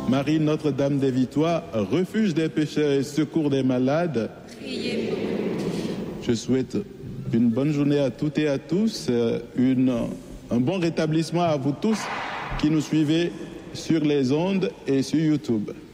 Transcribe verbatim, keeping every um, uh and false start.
Marie Notre-Dame des Victoires, refuge des pécheurs et secours des malades, priez pour nous. Je souhaite une bonne journée à toutes et à tous, une, un bon rétablissement à vous tous qui nous suivez sur les ondes et sur YouTube.